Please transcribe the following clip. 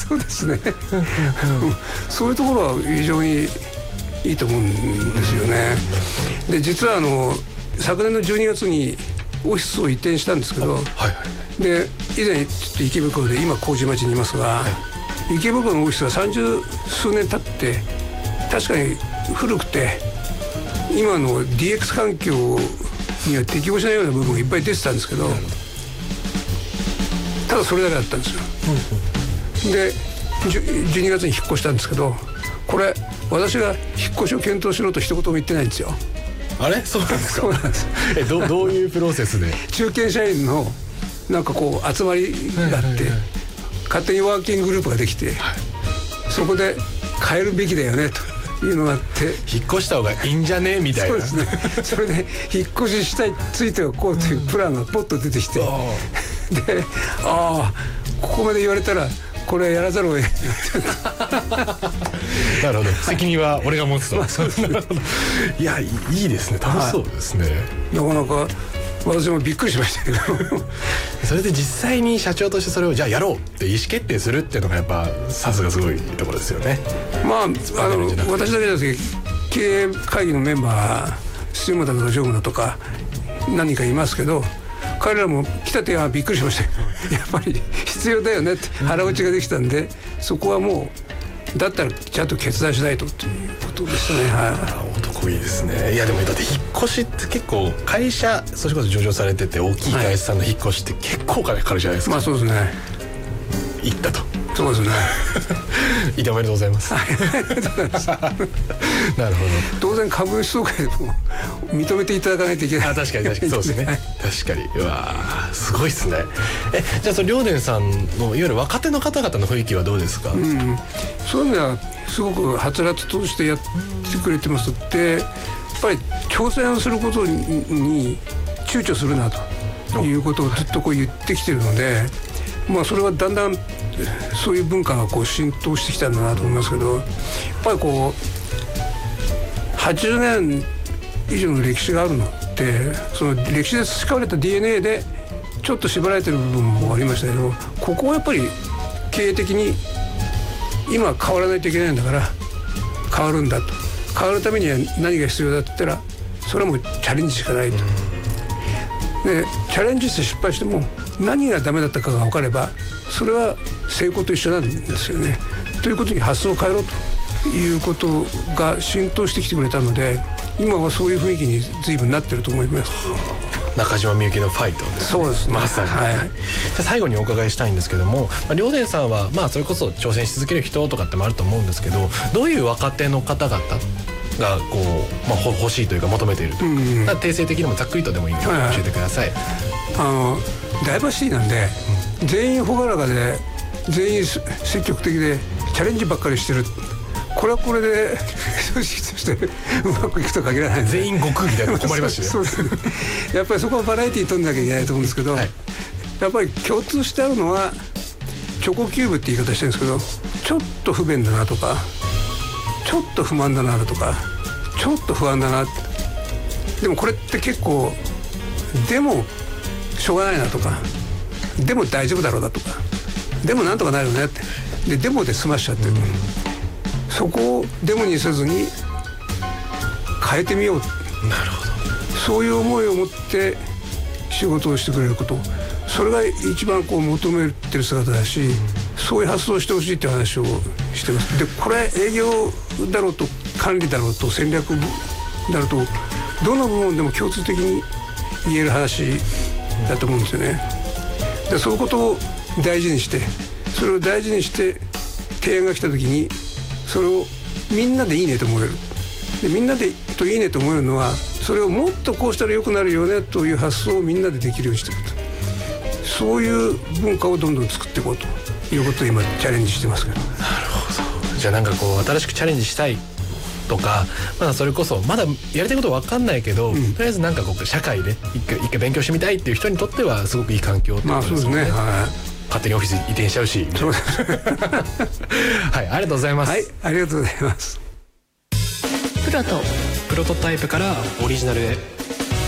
そうですねそういうところは非常にいいと思うんですよね。で実は昨年の12月にオフィスを移転したんですけど、はいはい、で以前ちょっと池袋で今麹町にいますが、はい、池袋のオフィスは30数年経って確かに古くて今の DX 環境には適応しないような部分がいっぱい出てたんですけど、ただそれだけだったんですよ、で12月に引っ越したんですけど、これ私が引っ越しを検討しろと一言も言ってないんですよ。 あれそうなんですか。 そうなんですどういうプロセスで中堅社員のなんかこう集まりがあって、勝手にワーキンググループができて、はい、そこで変えるべきだよねというのがあって、 引っ越した方がいいんじゃねみたいな。 そうですね。それで引っ越ししたいついておこうというプランがポッと出てきて、でここまで言われたらこれやらざるを得ないなるほど、責任は俺が持つと、いやいいですね、楽しそうですね、 なかなか私もびっくりしましたけどそれで実際に社長としてそれをじゃあやろうって意思決定するっていうのがやっぱさすがすごいところですよね。 まあ私だけじゃなくて経営会議のメンバー杉本だとか常務だとか何人かいますけど、彼らも来た手はびっくりしましたけどやっぱり必要だよねって腹落ちができたんで、そこはもうだったらちゃんと決断しないとっていうことでしたね。はい、 男いいですね。いやでもだって引っ越しって結構会社それこそ上場されてて大きい会社さんの引っ越しって結構お金かかるじゃないですか。 まあそうですね。 行ったと。 そうですねいておめでとうございます。なるほど。 当然株主総会でも認めていただかないといけない。 確かにそうですね確かに。うわすごいですね。じゃあその遼電さんのいわゆる若手の方々の雰囲気はどうですか。 そういう意味ではすごくはつらつとしてやってくれてますって、やっぱり挑戦することに躊躇するなということをずっとこう言ってきてるので、まあそれはだんだんそういう文化がこう浸透してきたんだなと思いますけど、やっぱりこう80年以上の歴史があるのって、その歴史で培われた DNA でちょっと縛られてる部分もありましたけど、ここはやっぱり経営的に今変わらないといけないんだから変わるんだと、変わるためには何が必要だって言ったらそれはもうチャレンジしかないと。でチャレンジして失敗しても何がダメだったかが分かればそれは成功と一緒なんですよね。ということに発想を変えろということが浸透してきてくれたので、今はそういう雰囲気に随分なってると思います。 中島みゆきのファイトですね。 そうですね、まさに、はい、 じゃあ最後にお伺いしたいんですけども、遼電さんはまあそれこそ挑戦し続ける人とかってもあると思うんですけど、どういう若手の方々がこう、欲しいというか求めているというか、定性的にもざっくりとでもいいので教えてください。 ダイバーシティなんで、全員朗らかで全員積極的でチャレンジばっかりしてる、これはこれで組織としてうまくいくとは限らない。 全員悟空みたいなの困りますしねそうですね。やっぱりそこはバラエティー取んなきゃいけないと思うんですけど、はい、やっぱり共通してあるのはチョコキューブって言い方してるんですけど、ちょっと不便だなとかちょっと不満だなとかちょっと不安だな、でもこれって結構でもしょうがないなとか、でも大丈夫だろうだとか、でもなんとかなるよねって、でもで済ましちゃってる、そこをデモにせずに変えてみよう。 なるほど。 そういう思いを持って仕事をしてくれること、それが一番こう求めてる姿だし、そういう発想をしてほしいっていう話をしてます。でこれ営業だろうと管理だろうと戦略だろうとどの部門でも共通的に言える話だと思うんですよね。でそういうことを大事にして、それを大事にして提案が来た時にそれをみんなでいいねと思える。でみんなでといいねと思えるのは、それをもっとこうしたら良くなるよねという発想をみんなでできるようにしていくと、そういう文化をどんどん作っていこうということを今チャレンジしてますけど。なるほど。じゃあなんかこう新しくチャレンジしたいとか、まだそれこそまだやりたいこと分かんないけど、とりあえずなんかこう社会で一回勉強してみたいっていう人にとってはすごくいい環境ってことですよね。 まあそうですね、はい、 勝手にオフィス移転しちゃうし。そうですはい、ありがとうございます。 はい、ありがとうございます。 プロトタイプからオリジナルへ。